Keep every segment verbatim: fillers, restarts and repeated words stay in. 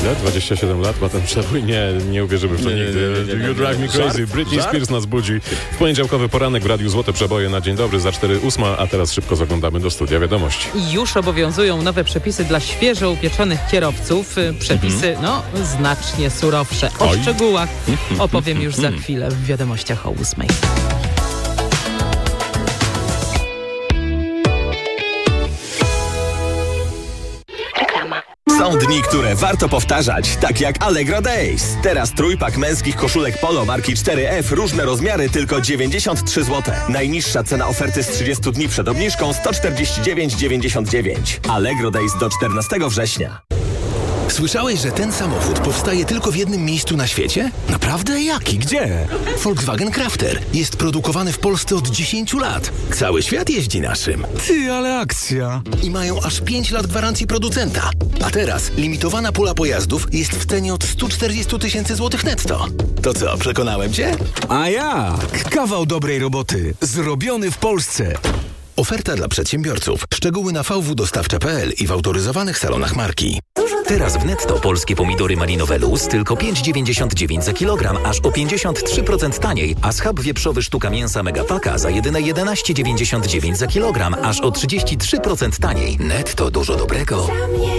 Ile? dwadzieścia siedem lat ma ten przebój? Nie, nie uwierzymy w to Nie, nie, nigdy. nie, nie, nie, You drive me crazy. Żart? Britney Żart? Spears nas budzi. W poniedziałkowy poranek w Radiu Złote Przeboje na dzień dobry za cztery ósma, a teraz szybko zaglądamy do studia wiadomości. Już obowiązują nowe przepisy dla świeżo upieczonych kierowców. Przepisy, mm-hmm. no, znacznie surowsze. O Oj. szczegółach opowiem już za chwilę w wiadomościach o ósmej. Są dni, które warto powtarzać, tak jak Allegro Days. Teraz trójpak męskich koszulek Polo marki cztery F, różne rozmiary, tylko dziewięćdziesiąt trzy złote. Najniższa cena oferty z trzydziestu dni przed obniżką sto czterdzieści dziewięć dziewięćdziesiąt dziewięć. Allegro Days do czternastego września. Słyszałeś, że ten samochód powstaje tylko w jednym miejscu na świecie? Naprawdę? Jaki? Gdzie? Volkswagen Crafter. Jest produkowany w Polsce od dziesięciu lat. Cały świat jeździ naszym. Ty, ale akcja. I mają aż pięć lat gwarancji producenta. A teraz limitowana pula pojazdów jest w cenie od stu czterdziestu tysięcy złotych netto. To co, przekonałem cię? A jak? Kawał dobrej roboty. Zrobiony w Polsce. Oferta dla przedsiębiorców. Szczegóły na v w dostawcza kropka p l i w autoryzowanych salonach marki. Teraz w Netto polskie pomidory malinowe Luz tylko pięć dziewięćdziesiąt dziewięć za kilogram, aż o pięćdziesiąt trzy procent taniej, a schab wieprzowy sztuka mięsa Megapaka za jedyne jedenaście dziewięćdziesiąt dziewięć za kilogram, aż o trzydzieści trzy procent taniej. Netto, dużo dobrego.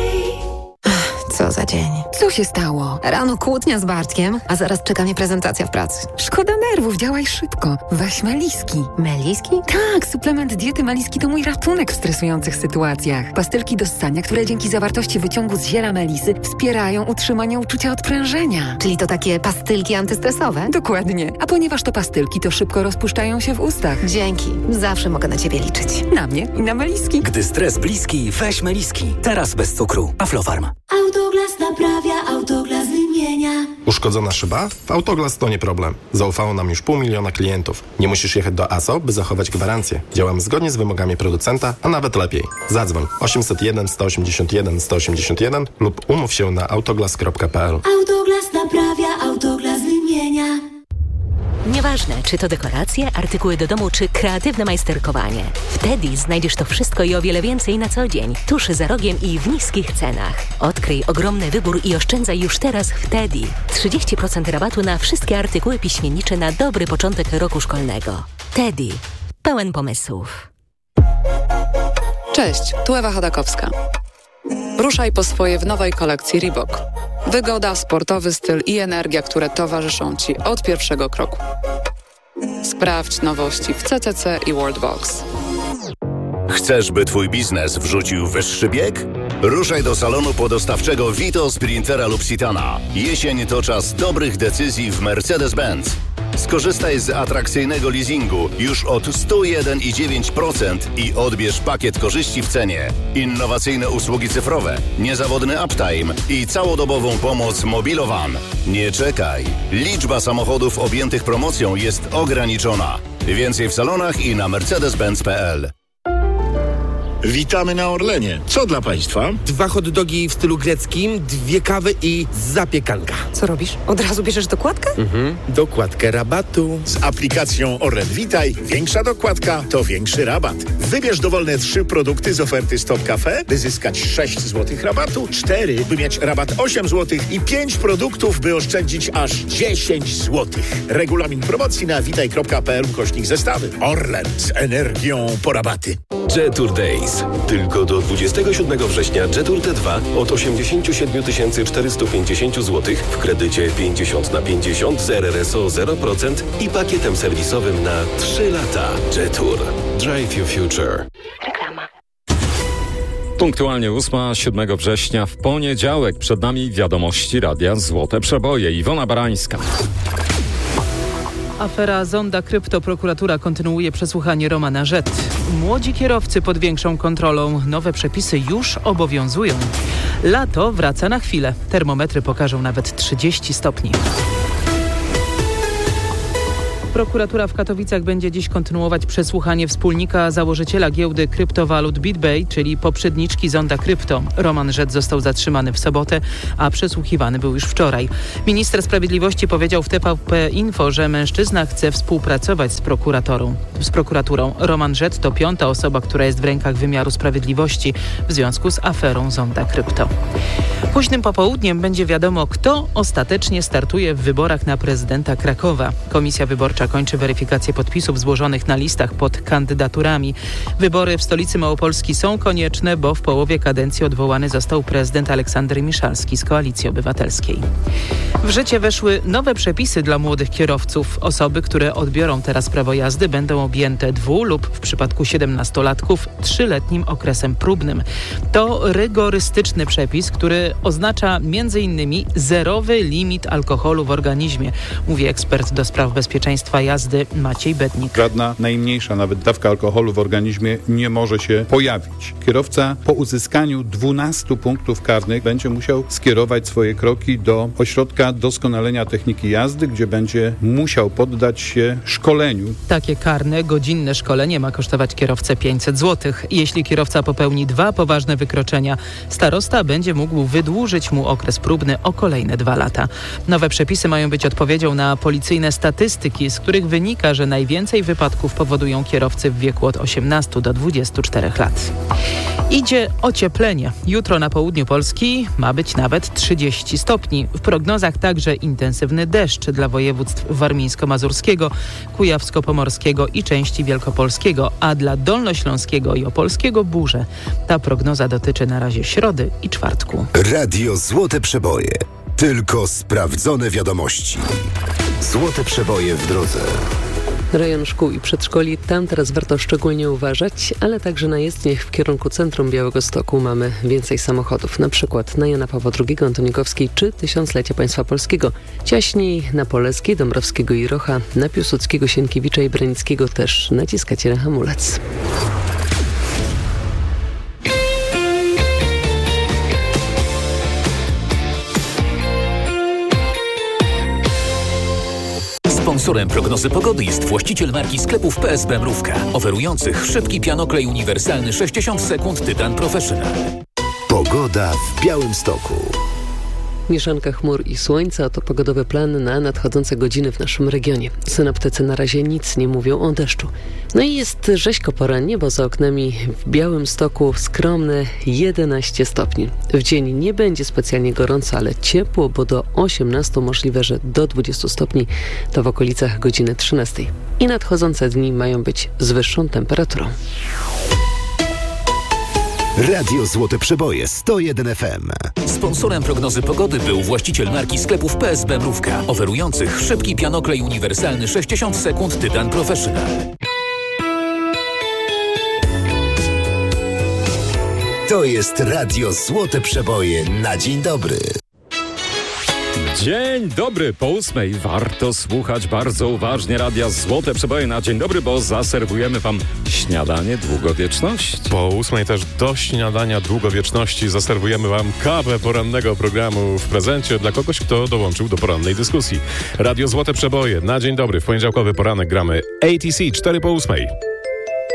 Co za dzień. Co się stało? Rano kłótnia z Bartkiem, a zaraz czeka mnie prezentacja w pracy. Szkoda nerwów, działaj szybko. Weź Meliski. Meliski? Tak, suplement diety Meliski to mój ratunek w stresujących sytuacjach. Pastylki do ssania, które dzięki zawartości wyciągu z ziela melisy wspierają utrzymanie uczucia odprężenia. Czyli to takie pastylki antystresowe? Dokładnie. A ponieważ to pastylki, to szybko rozpuszczają się w ustach. Dzięki. Zawsze mogę na ciebie liczyć. Na mnie i na Meliski. Gdy stres bliski, weź Meliski. Teraz bez cukru. Aflofarm. Autoglas naprawia, Autoglas wymienia. Uszkodzona szyba? W Autoglas to nie problem. Zaufało nam już pół miliona klientów. Nie musisz jechać do A S O, by zachować gwarancję. Działamy zgodnie z wymogami producenta, a nawet lepiej. Zadzwoń osiemset jeden sto osiemdziesiąt jeden sto osiemdziesiąt jeden lub umów się na autoglas kropka p l. Autoglas naprawia, Autoglas wymienia. Nieważne, czy to dekoracje, artykuły do domu, czy kreatywne majsterkowanie. W Teddy znajdziesz to wszystko i o wiele więcej na co dzień. Tuż za rogiem i w niskich cenach. Odkryj ogromny wybór i oszczędzaj już teraz w Teddy. trzydzieści procent rabatu na wszystkie artykuły piśmiennicze na dobry początek roku szkolnego. Teddy. Pełen pomysłów. Cześć, tu Ewa Chodakowska. Ruszaj po swoje w nowej kolekcji Reebok. Wygoda, sportowy styl i energia, które towarzyszą Ci od pierwszego kroku. Sprawdź nowości w C C C i Worldbox. Chcesz, by Twój biznes wrzucił wyższy bieg? Ruszaj do salonu podostawczego Vito, Sprintera lub Citana. Jesień to czas dobrych decyzji w Mercedes-Benz. Skorzystaj z atrakcyjnego leasingu już od sto jeden i dziewięć procent i odbierz pakiet korzyści w cenie. Innowacyjne usługi cyfrowe, niezawodny uptime i całodobową pomoc Mobilowan. Nie czekaj. Liczba samochodów objętych promocją jest ograniczona. Więcej w salonach i na mercedes benz kropka p l. Witamy na Orlenie. Co dla Państwa? Dwa hot dogi w stylu greckim, dwie kawy i zapiekanka. Co robisz? Od razu bierzesz dokładkę? Mhm. Dokładkę rabatu. Z aplikacją Orlen Witaj większa dokładka to większy rabat. Wybierz dowolne trzy produkty z oferty Stop Cafe, by zyskać sześć złotych rabatu, cztery, by mieć rabat osiem złotych i pięć produktów, by oszczędzić aż dziesięć złotych. Regulamin promocji na witaj kropka p l ukośnik zestawy. Orlen z energią po rabaty. Jetour Days. Tylko do dwudziestego siódmego września Jetour T dwa od osiemdziesiąt siedem tysięcy czterysta pięćdziesiąt złotych w kredycie pięćdziesiąt na pięćdziesiąt z R R S O zero procent i pakietem serwisowym na trzy lata. Jetour. Drive your future. Reklama. Punktualnie ósma, siódmego września w poniedziałek. Przed nami wiadomości Radia Złote Przeboje. Iwona Barańska. Afera Zonda Krypto. Prokuratura kontynuuje przesłuchanie Romana Rzet. Młodzi kierowcy pod większą kontrolą. Nowe przepisy już obowiązują. Lato wraca na chwilę. Termometry pokażą nawet trzydzieści stopni. Prokuratura w Katowicach będzie dziś kontynuować przesłuchanie wspólnika założyciela giełdy kryptowalut BitBay, czyli poprzedniczki Zonda Krypto. Roman Rzet został zatrzymany w sobotę, a przesłuchiwany był już wczoraj. Minister Sprawiedliwości powiedział w T V P Info, że mężczyzna chce współpracować z prokuratorą. Z prokuraturą. Roman Rzet to piąta osoba, która jest w rękach wymiaru sprawiedliwości w związku z aferą Zonda Krypto. Późnym popołudniem będzie wiadomo, kto ostatecznie startuje w wyborach na prezydenta Krakowa. Komisja Wyborcza kończy weryfikację podpisów złożonych na listach pod kandydaturami. Wybory w stolicy Małopolski są konieczne, bo w połowie kadencji odwołany został prezydent Aleksander Miszalski z Koalicji Obywatelskiej. W życie weszły nowe przepisy dla młodych kierowców. Osoby, które odbiorą teraz prawo jazdy, będą objęte dwu lub w przypadku siedemnastolatków trzyletnim okresem próbnym. To rygorystyczny przepis, który oznacza między innymi zerowy limit alkoholu w organizmie, mówi ekspert do spraw bezpieczeństwa jazdy Maciej Bednik. Żadna najmniejsza nawet dawka alkoholu w organizmie nie może się pojawić. Kierowca po uzyskaniu dwunastu punktów karnych będzie musiał skierować swoje kroki do ośrodka doskonalenia techniki jazdy, gdzie będzie musiał poddać się szkoleniu. Takie karne, godzinne szkolenie ma kosztować kierowcę pięćset złotych. Jeśli kierowca popełni dwa poważne wykroczenia, starosta będzie mógł wydłużyć mu okres próbny o kolejne dwa lata. Nowe przepisy mają być odpowiedzią na policyjne statystyki, z których wynika, że najwięcej wypadków powodują kierowcy w wieku od osiemnastu do dwudziestu czterech lat. Idzie ocieplenie. Jutro na południu Polski ma być nawet trzydzieści stopni. W prognozach także intensywny deszcz dla województw warmińsko-mazurskiego, kujawsko-pomorskiego i części wielkopolskiego, a dla dolnośląskiego i opolskiego burze. Ta prognoza dotyczy na razie środy i czwartku. Radio Złote Przeboje. Tylko sprawdzone wiadomości. Złote Przeboje w drodze. Rejon szkół i przedszkoli, tam teraz warto szczególnie uważać, ale także na jezdniach w kierunku centrum Białegostoku mamy więcej samochodów. Na przykład na Jana Pawła drugiego, Antonikowskiej czy Tysiąclecia Państwa Polskiego. Ciaśniej na Poleskiej, Dąbrowskiego i Rocha, na Piłsudskiego, Sienkiewicza i Branickiego też naciskacie na hamulec. Sponsorem prognozy pogody jest właściciel marki sklepów P S B Mrówka, oferujących szybki pianoklej uniwersalny sześćdziesiąt sekund Tytan Professional. Pogoda w Białymstoku. Mieszanka chmur i słońca to pogodowy plan na nadchodzące godziny w naszym regionie. Synoptycy na razie nic nie mówią o deszczu. No i jest rzeźko porannie, bo za oknami w Białymstoku skromne jedenaście stopni. W dzień nie będzie specjalnie gorąco, ale ciepło, bo do osiemnastu, możliwe, że do dwudziestu stopni to w okolicach godziny trzynastej. I nadchodzące dni mają być z wyższą temperaturą. Radio Złote Przeboje sto jeden F M. Sponsorem prognozy pogody był właściciel marki sklepów P S B Mrówka, oferujących szybki pianoklej uniwersalny sześćdziesiąt sekund Tytan Professional. To jest Radio Złote Przeboje na dzień dobry. Dzień dobry, po ósmej warto słuchać bardzo uważnie Radia Złote Przeboje na dzień dobry, bo zaserwujemy wam śniadanie długowieczności. Po ósmej też do śniadania długowieczności zaserwujemy wam kawę porannego programu w prezencie dla kogoś, kto dołączył do porannej dyskusji. Radio Złote Przeboje na dzień dobry, w poniedziałkowy poranek gramy A T C cztery po ósmej.